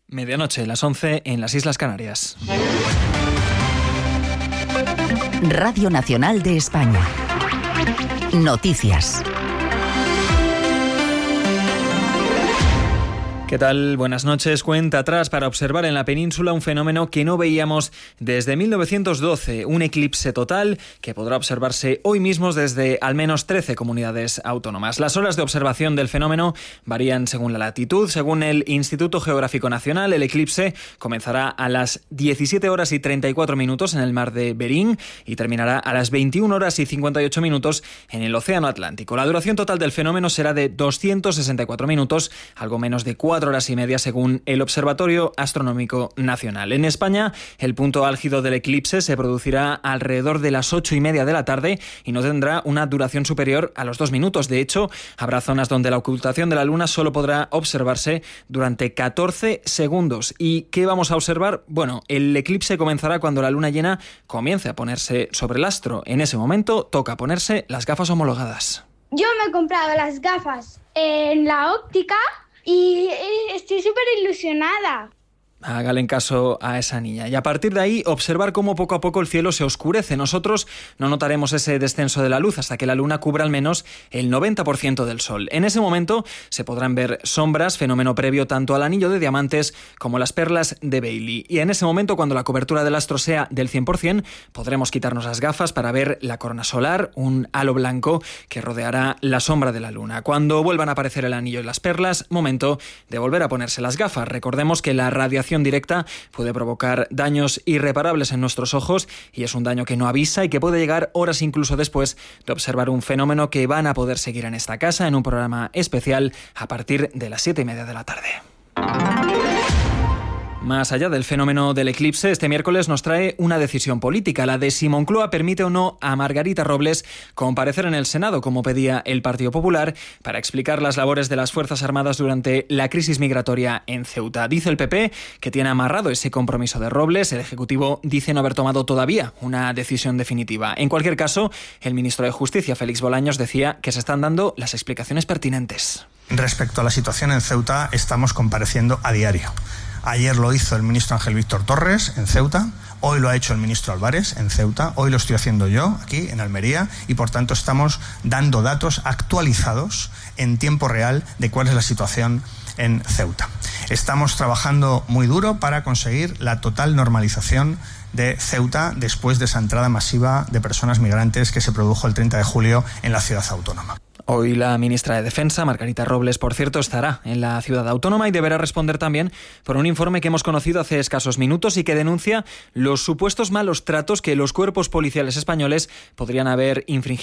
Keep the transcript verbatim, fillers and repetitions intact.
Medianoche, las once en las Islas Canarias. Radio Nacional de España. Noticias. ¿Qué tal? Buenas noches. Cuenta atrás para observar en la península un fenómeno que no veíamos desde mil novecientos doce, un eclipse total que podrá observarse hoy mismo desde al menos trece comunidades autónomas. Las horas de observación del fenómeno varían según la latitud. Según el Instituto Geográfico Nacional, el eclipse comenzará a las diecisiete horas y treinta y cuatro minutos en el mar de Bering y terminará a las veintiuna horas y cincuenta y ocho minutos en el Océano Atlántico. La duración total del fenómeno será de doscientos sesenta y cuatro minutos, algo menos de cuatro horas y media según el Observatorio Astronómico Nacional. En España, el punto álgido del eclipse se producirá alrededor de las ocho y media de la tarde y no tendrá una duración superior a los dos minutos. De hecho, habrá zonas donde la ocultación de la luna solo podrá observarse durante catorce segundos. ¿Y qué vamos a observar? Bueno, el eclipse comenzará cuando la luna llena comience a ponerse sobre el astro. En ese momento toca ponerse las gafas homologadas. Yo me he comprado las gafas en la óptica y estoy súper ilusionada. Hágale en caso a esa niña. Y a partir de ahí, observar cómo poco a poco el cielo se oscurece. Nosotros no notaremos ese descenso de la luz hasta que la luna cubra al menos el noventa por ciento del sol. En ese momento se podrán ver sombras, fenómeno previo tanto al anillo de diamantes como las perlas de Bailey. Y en ese momento, cuando la cobertura del astro sea del cien por ciento, podremos quitarnos las gafas para ver la corona solar, un halo blanco que rodeará la sombra de la luna. Cuando vuelvan a aparecer el anillo y las perlas, momento de volver a ponerse las gafas. Recordemos que la radiación directa puede provocar daños irreparables en nuestros ojos y es un daño que no avisa y que puede llegar horas incluso después de observar un fenómeno que van a poder seguir en esta casa en un programa especial a partir de las siete y media de la tarde. Más allá del fenómeno del eclipse, este miércoles nos trae una decisión política. La de si Moncloa permite o no a Margarita Robles comparecer en el Senado, como pedía el Partido Popular, para explicar las labores de las Fuerzas Armadas durante la crisis migratoria en Ceuta. Dice el P P que tiene amarrado ese compromiso de Robles. El Ejecutivo dice no haber tomado todavía una decisión definitiva. En cualquier caso, el ministro de Justicia, Félix Bolaños, decía que se están dando las explicaciones pertinentes. Respecto a la situación en Ceuta, estamos compareciendo a diario. Ayer lo hizo el ministro Ángel Víctor Torres en Ceuta, hoy lo ha hecho el ministro Álvarez en Ceuta, hoy lo estoy haciendo yo aquí en Almería y por tanto estamos dando datos actualizados en tiempo real de cuál es la situación en Ceuta. Estamos trabajando muy duro para conseguir la total normalización de Ceuta después de esa entrada masiva de personas migrantes que se produjo el treinta de julio en la ciudad autónoma. Hoy la ministra de Defensa, Margarita Robles, por cierto, estará en la ciudad autónoma y deberá responder también por un informe que hemos conocido hace escasos minutos y que denuncia los supuestos malos tratos que los cuerpos policiales españoles podrían haber infringido